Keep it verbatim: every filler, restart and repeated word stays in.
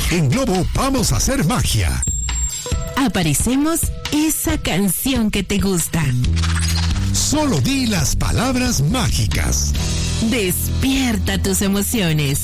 En Globo vamos a hacer magia. Aparecemos esa canción que te gusta. Solo di las palabras mágicas. Despierta tus emociones.